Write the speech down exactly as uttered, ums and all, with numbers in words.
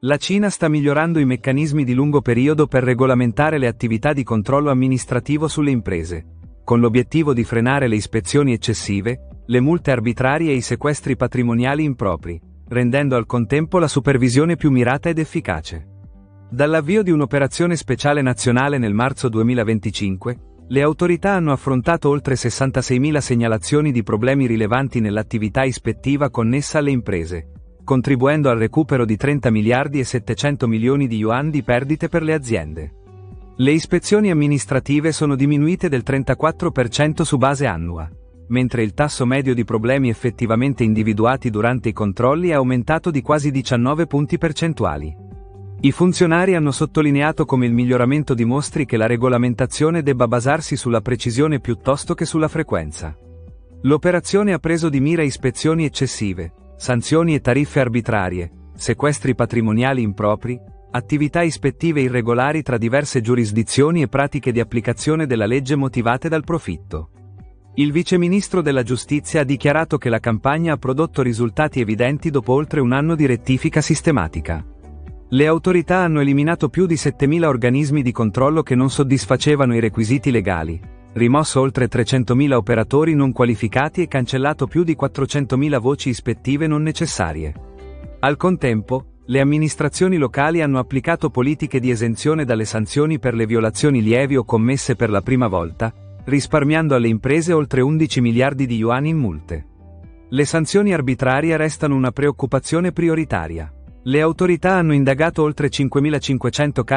La Cina sta migliorando i meccanismi di lungo periodo per regolamentare le attività di controllo amministrativo sulle imprese, con l'obiettivo di frenare le ispezioni eccessive, le multe arbitrarie e i sequestri patrimoniali impropri, rendendo al contempo la supervisione più mirata ed efficace. Dall'avvio di un'operazione speciale nazionale nel marzo duemilaventicinque, le autorità hanno affrontato oltre sessantaseimila segnalazioni di problemi rilevanti nell'attività ispettiva connessa alle imprese, contribuendo al recupero di trenta miliardi e settecento milioni di yuan di perdite per le aziende. Le ispezioni amministrative sono diminuite del trentaquattro per cento su base annua, mentre il tasso medio di problemi effettivamente individuati durante i controlli è aumentato di quasi diciannove punti percentuali. I funzionari hanno sottolineato come il miglioramento dimostri che la regolamentazione debba basarsi sulla precisione piuttosto che sulla frequenza. L'operazione ha preso di mira ispezioni eccessive, sanzioni e tariffe arbitrarie, sequestri patrimoniali impropri, attività ispettive irregolari tra diverse giurisdizioni e pratiche di applicazione della legge motivate dal profitto. Il viceministro della Giustizia ha dichiarato che la campagna ha prodotto risultati evidenti dopo oltre un anno di rettifica sistematica. Le autorità hanno eliminato più di settemila organismi di controllo che non soddisfacevano i requisiti legali, rimosso oltre trecentomila operatori non qualificati e cancellato più di quattrocentomila voci ispettive non necessarie. Al contempo, le amministrazioni locali hanno applicato politiche di esenzione dalle sanzioni per le violazioni lievi o commesse per la prima volta, risparmiando alle imprese oltre undici miliardi di yuan in multe. Le sanzioni arbitrarie restano una preoccupazione prioritaria. Le autorità hanno indagato oltre cinquemilacinquecento casi